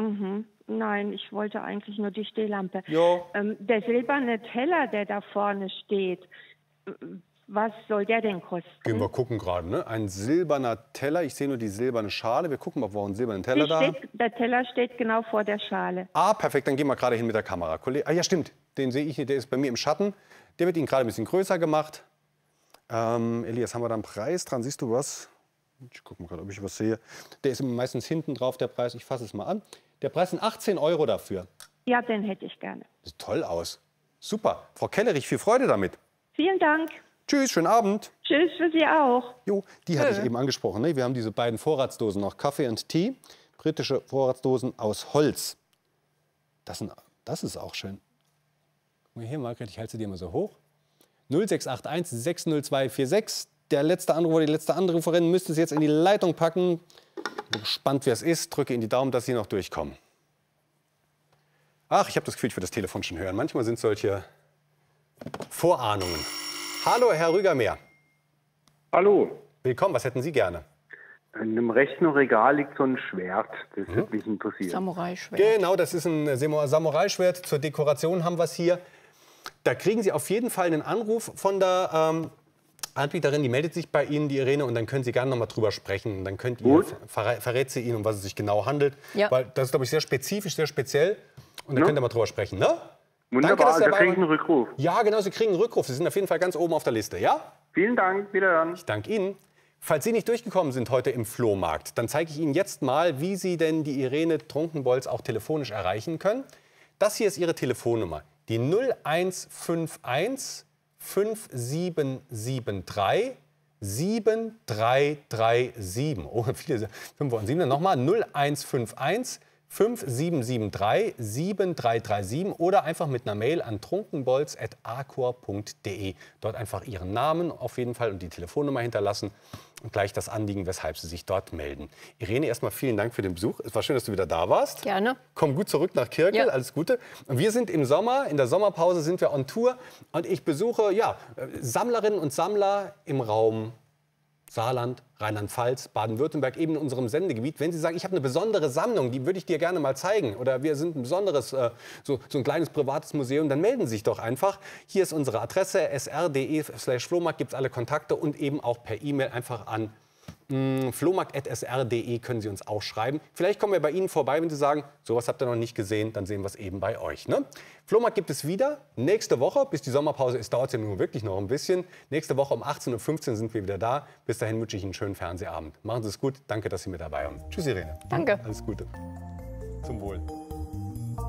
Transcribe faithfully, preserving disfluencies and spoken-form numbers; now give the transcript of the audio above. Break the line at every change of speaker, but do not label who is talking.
Mhm. Nein, ich wollte eigentlich nur die Stehlampe.
Ja.
Ähm, der silberne Teller, der da vorne steht, was soll der denn kosten?
Gehen wir gucken gerade, ne? Ein silberner Teller. Ich sehe nur die silberne Schale. Wir gucken, ob wir auch einen silbernen Teller
Die
da haben.
steht, der Teller steht genau vor der Schale.
Ah, perfekt. Dann gehen wir gerade hin mit der Kamera. Kollege, ah ja, stimmt. Den sehe ich hier. Der ist bei mir im Schatten. Der wird Ihnen gerade ein bisschen größer gemacht. Ähm, Elias, haben wir da einen Preis dran? Siehst du was? Ich gucke mal gerade, ob ich was sehe. Der ist meistens hinten drauf, der Preis. Ich fasse es mal an. Der Preis sind achtzehn Euro dafür.
Ja, den hätte ich gerne.
Sieht toll aus. Super. Frau Kellerich, viel Freude damit.
Vielen Dank.
Tschüss, schönen Abend.
Tschüss für Sie auch.
Jo, die hatte ich eben angesprochen. Ne? Wir haben diese beiden Vorratsdosen noch, Kaffee und Tee. Britische Vorratsdosen aus Holz. Das, sind, das ist auch schön. Guck mal hier, Margret, ich halte sie dir mal so hoch. null sechs acht eins sechs null zwei vier sechs. Der letzte Anrufer, die letzte Anruferin müsste es jetzt in die Leitung packen. Bin gespannt, wer es ist. Drücke in die Daumen, dass Sie noch durchkommen. Ach, ich habe das Gefühl, ich würde das Telefon schon hören. Manchmal sind solche Vorahnungen. Hallo, Herr Rügermeer.
Hallo.
Willkommen, was hätten Sie gerne?
In dem rechten Regal liegt so ein Schwert. Das
Mhm.
würde mich interessieren.
Samurai-Schwert.
Genau, das ist ein Samurai-Schwert. Zur Dekoration haben wir es hier. Da kriegen Sie auf jeden Fall einen Anruf von der ähm, Anbieterin, die meldet sich bei Ihnen, die Irene, und dann können Sie gerne noch mal drüber sprechen. Und dann könnt ihr,
Gut.
verrä verrät sie Ihnen, um was es sich genau handelt.
Ja.
Weil das ist, glaube ich, sehr spezifisch, sehr speziell. Und dann
Ja.
könnt ihr mal drüber sprechen, ne?
Wunderbar,
Danke, dass Sie
da
dabei
kriege ich einen
waren.
Rückruf.
Ja, genau, Sie kriegen einen Rückruf. Sie sind auf jeden Fall ganz oben auf der Liste, ja?
Vielen Dank, wiederhören.
Ich danke Ihnen. Falls Sie nicht durchgekommen sind heute im Flohmarkt, dann zeige ich Ihnen jetzt mal, wie Sie denn die Irene Trunkenbolz auch telefonisch erreichen können. Das hier ist Ihre Telefonnummer, die null eins fünf eins fünf sieben sieben drei sieben drei drei sieben. Oh, viele fünf und sieben. Nochmal null eins fünf eins fünf sieben sieben drei sieben drei drei sieben oder einfach mit einer Mail an trunkenbolz at arcor punkt de. Dort einfach Ihren Namen auf jeden Fall und die Telefonnummer hinterlassen und gleich das Anliegen, weshalb Sie sich dort melden. Irene, erstmal vielen Dank für den Besuch. Es war schön, dass du wieder da warst.
Gerne.
Komm gut zurück nach Kirkel,
Ja.
alles Gute. Und wir sind im Sommer, in der Sommerpause sind wir on Tour und ich besuche ja, Sammlerinnen und Sammler im Raum Saarland, Rheinland-Pfalz, Baden-Württemberg, eben in unserem Sendegebiet. Wenn Sie sagen, ich habe eine besondere Sammlung, die würde ich dir gerne mal zeigen, oder wir sind ein besonderes, äh, so, so ein kleines privates Museum, dann melden Sie sich doch einfach. Hier ist unsere Adresse, s r punkt de slash Flohmarkt, gibt es alle Kontakte und eben auch per E-Mail einfach an flohmarkt at s r punkt de können Sie uns auch schreiben. Vielleicht kommen wir bei Ihnen vorbei, wenn Sie sagen, sowas habt ihr noch nicht gesehen, dann sehen wir es eben bei euch. Ne? Flohmarkt gibt es wieder nächste Woche, bis die Sommerpause ist, dauert es ja nun wirklich noch ein bisschen. Nächste Woche um achtzehn Uhr fünfzehn sind wir wieder da. Bis dahin wünsche ich Ihnen einen schönen Fernsehabend. Machen Sie es gut, danke, dass Sie mit dabei waren. Tschüss, Irene.
Danke.
Alles Gute. Zum Wohl.